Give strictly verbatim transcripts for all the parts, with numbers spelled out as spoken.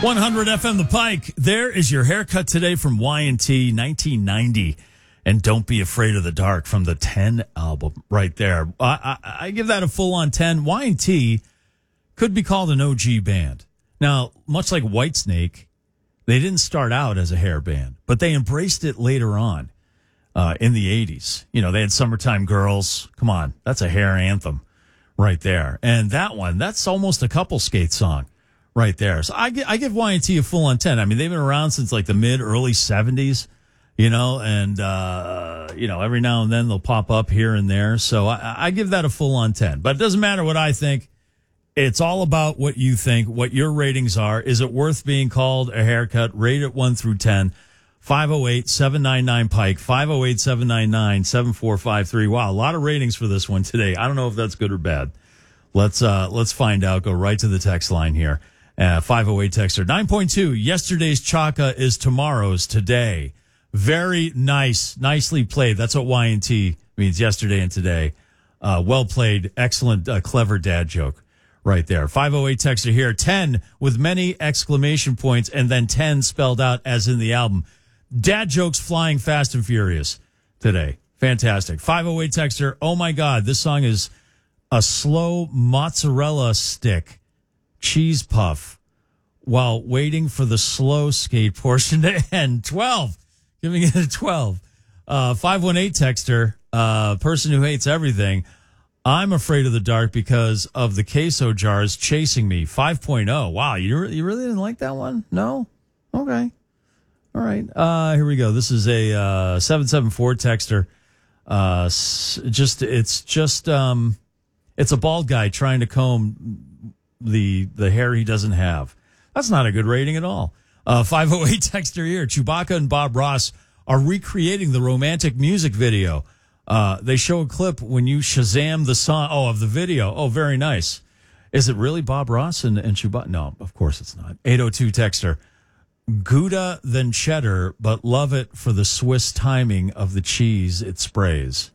one hundred F M The Pike. There is your haircut today from Y and T nineteen ninety. And Don't Be Afraid of the Dark from the ten album right there. I, I, I give that a full-on ten. Y and T could be called an O G band. Now, much like Whitesnake, they didn't start out as a hair band, but they embraced it later on uh, in the eighties. You know, they had Summertime Girls. Come on, that's a hair anthem right there. And that one, that's almost a couple skate song right there. So I, I give Y and T a full-on ten. I mean, they've been around since like the mid, early seventies. You know, and, uh, you know, every now and then they'll pop up here and there. So I, I give that a full on ten. But it doesn't matter what I think. It's all about what you think, what your ratings are. Is it worth being called a haircut? Rate it one through ten. five oh eight, seven nine nine, Pike, five oh eight, seven nine nine, seven four five three. Wow, a lot of ratings for this one today. I don't know if that's good or bad. Let's, uh, let's find out. Go right to the text line here. Uh, five oh eight texter. nine point two, yesterday's Chaka is tomorrow's today. Very nice. Nicely played. That's what Y and T means, yesterday and today. Uh, well played. Excellent, uh, clever dad joke right there. five oh eight texter here. ten with many exclamation points and then ten spelled out as in the album. Dad jokes flying fast and furious today. Fantastic. five oh eight texter. Oh my God. This song is a slow mozzarella stick cheese puff while waiting for the slow skate portion to end. twelve. Giving it a twelve. Uh, five one eight texter, uh, person who hates everything. I'm afraid of the dark because of the queso jars chasing me. five point oh. Wow, you, re- you really didn't like that one? No? Okay. All right. Uh, here we go. This is a uh, seven seven four texter. Uh, just It's just, um, it's a bald guy trying to comb the the hair he doesn't have. That's not a good rating at all. Uh, five oh eight texter here. Chewbacca and Bob Ross are recreating the romantic music video. Uh, they show a clip when you Shazam the song. Oh, of the video. Oh, very nice. Is it really Bob Ross and, and Chewbacca? No, of course it's not. eight oh two texter. Gouda than cheddar, but love it for the Swiss timing of the cheese it sprays.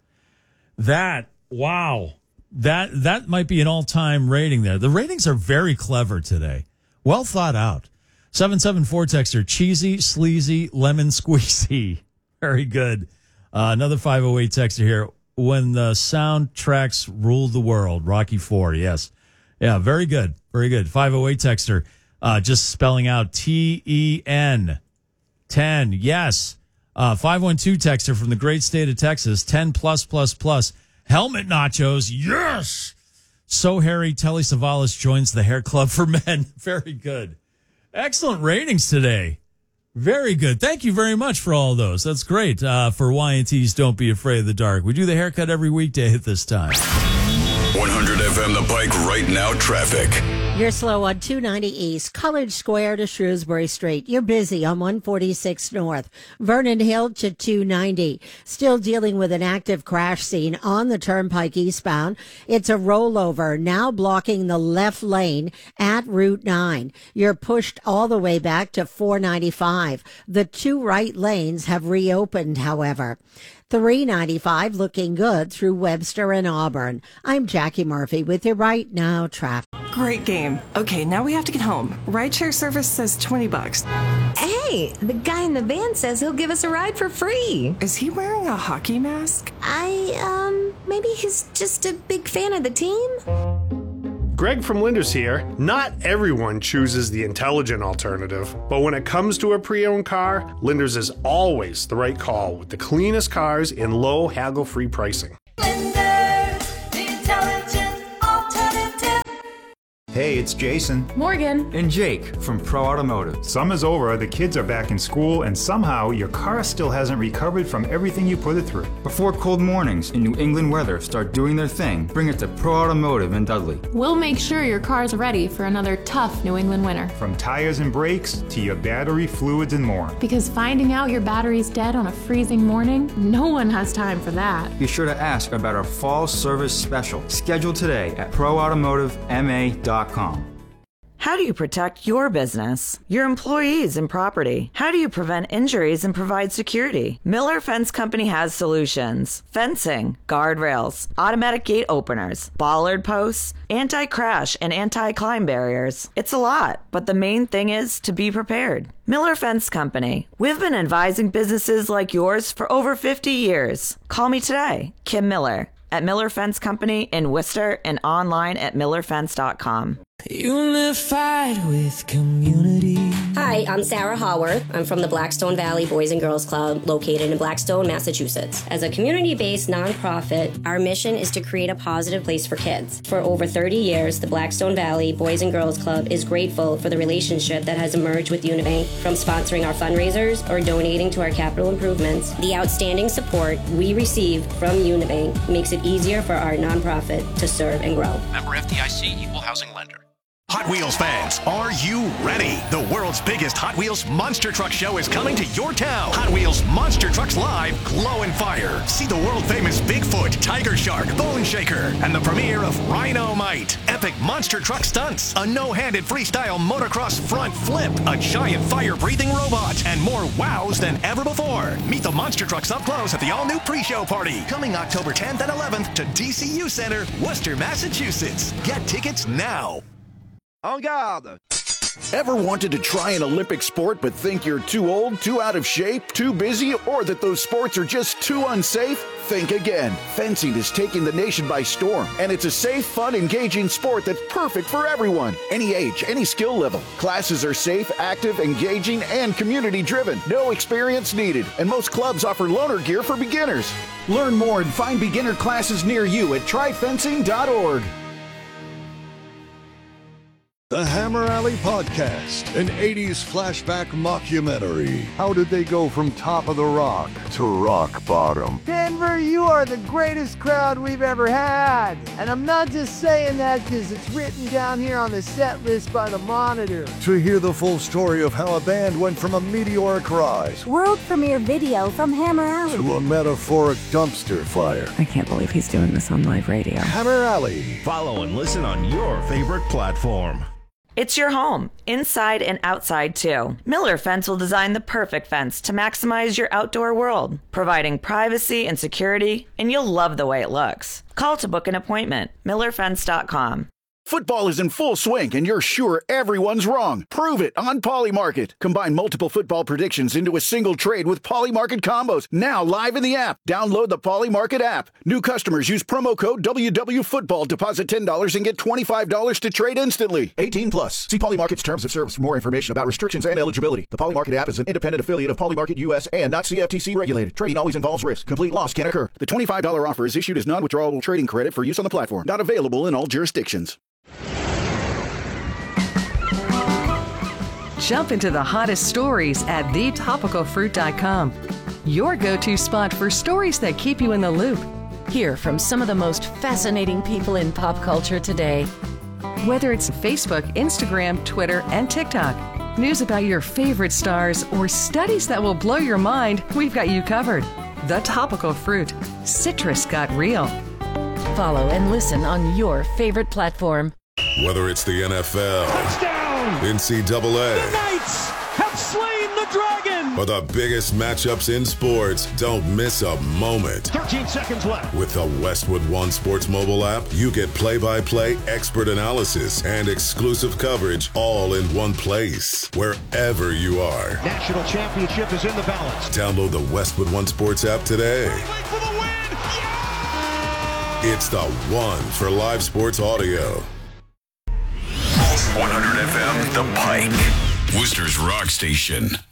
That, wow. That, that might be an all-time rating there. The ratings are very clever today. Well thought out. seven seven four texter, cheesy, sleazy, lemon squeezy. Very good. Uh, another five oh eight texter here. When the soundtracks ruled the world, Rocky four, yes. Yeah, very good. Very good. five oh eight texter, uh, just spelling out T E N. ten, yes. Uh, five one two texter from the great state of Texas, ten plus plus plus. Helmet nachos, yes. So Harry, Telly Savalas joins the hair club for men. Very good. Excellent ratings today. Very good. Thank you very much for all those. That's great uh, for Y and T's Don't Be Afraid of the Dark. We do the haircut every weekday at this time. one hundred F M The Pike right now traffic. You're slow on two ninety East, College Square to Shrewsbury Street. You're busy on one forty-six North, Vernon Hill to two ninety. Still dealing with an active crash scene on the Turnpike eastbound. It's a rollover now blocking the left lane at Route nine. You're pushed all the way back to four ninety-five. The two right lanes have reopened, however. three ninety-five looking good through Webster and Auburn. I'm Jackie Murphy with your Right Now traffic. Great game. Okay, now we have to get home. Rideshare service says twenty bucks. Hey, the guy in the van says he'll give us a ride for free. Is he wearing a hockey mask? I, um, maybe he's just a big fan of the team? Greg from Linders here. Not everyone chooses the intelligent alternative, but when it comes to a pre-owned car, Linders is always the right call with the cleanest cars and low haggle-free pricing. Linders, the intelligent alternative. Hey, it's Jason. Morgan. And Jake from Pro Automotive. Summer's over, the kids are back in school, and somehow your car still hasn't recovered from everything you put it through. Before cold mornings and New England weather start doing their thing, bring it to Pro Automotive in Dudley. We'll make sure your car's ready for another tough New England winter. From tires and brakes to your battery, fluids, and more. Because finding out your battery's dead on a freezing morning, no one has time for that. Be sure to ask about our fall service special. Scheduled today at pro automotive m a dot com. How do you protect your business, your employees, and property? How do you prevent injuries and provide security? Miller Fence Company has solutions. Fencing, guardrails, automatic gate openers, bollard posts, anti-crash and anti-climb barriers. It's a lot, but the main thing is to be prepared. Miller Fence Company. We've been advising businesses like yours for over fifty years. Call me today, Kim Miller, at Miller Fence Company in Worcester and online at miller fence dot com. Unified with community. Hi, I'm Sarah Haworth. I'm from the Blackstone Valley Boys and Girls Club located in Blackstone, Massachusetts. As a community-based nonprofit, our mission is to create a positive place for kids. For over thirty years, the Blackstone Valley Boys and Girls Club is grateful for the relationship that has emerged with Unibank, from sponsoring our fundraisers or donating to our capital improvements. The outstanding support we receive from Unibank makes it easier for our nonprofit to serve and grow. Member F D I C, Equal Housing Lender. Hot Wheels fans, are you ready? The world's biggest Hot Wheels Monster Truck Show is coming to your town. Hot Wheels Monster Trucks Live, Glow and Fire. See the world-famous Bigfoot, Tiger Shark, Bone Shaker, and the premiere of Rhino-Mite. Epic monster truck stunts, a no-handed freestyle motocross front flip, a giant fire-breathing robot, and more wows than ever before. Meet the monster trucks up close at the all-new pre-show party, coming October tenth and eleventh to D C U Center, Worcester, Massachusetts. Get tickets now. En garde! Ever wanted to try an Olympic sport but think you're too old, too out of shape, too busy, or that those sports are just too unsafe? Think again. Fencing is taking the nation by storm, and it's a safe, fun, engaging sport that's perfect for everyone. Any age, any skill level. Classes are safe, active, engaging, and community-driven. No experience needed, and most clubs offer loaner gear for beginners. Learn more and find beginner classes near you at try fencing dot org. The Hammer Alley Podcast, an eighties flashback mockumentary. How did they go from top of the rock to rock bottom? Denver, you are the greatest crowd we've ever had. And I'm not just saying that because it's written down here on the set list by the Monitor. To hear the full story of how a band went from a meteoric rise, world premiere video from Hammer Alley, to a metaphoric dumpster fire. I can't believe he's doing this on live radio. Hammer Alley. Follow and listen on your favorite platform. It's your home, inside and outside too. Miller Fence will design the perfect fence to maximize your outdoor world, providing privacy and security, and you'll love the way it looks. Call to book an appointment, miller fence dot com. Football is in full swing, and you're sure everyone's wrong. Prove it on Polymarket. Combine multiple football predictions into a single trade with Polymarket combos. Now live in the app. Download the Polymarket app. New customers use promo code W W Football. Deposit ten dollars and get twenty-five dollars to trade instantly. eighteen plus. See Polymarket's terms of service for more information about restrictions and eligibility. The Polymarket app is an independent affiliate of Polymarket U S and not C F T C regulated. Trading always involves risk. Complete loss can occur. The twenty-five dollars offer is issued as non-withdrawable trading credit for use on the platform. Not available in all jurisdictions. Jump into the hottest stories at the topical fruit dot com. Your go-to spot for stories that keep you in the loop. Hear from some of the most fascinating people in pop culture today. Whether it's Facebook, Instagram, Twitter, and TikTok, news about your favorite stars, or studies that will blow your mind, we've got you covered. The Topical Fruit. Citrus got real. Follow and listen on your favorite platform. Whether it's the N F L, touchdown, N C double A, the Knights have slain the dragon, or the biggest matchups in sports, don't miss a moment. thirteen seconds left. With the Westwood One Sports mobile app, you get play-by-play expert analysis and exclusive coverage all in one place, wherever you are. National championship is in the balance. Download the Westwood One Sports app today. For the win. Yeah! It's the one for live sports audio. one hundred F M, The Pike, Worcester's rock station.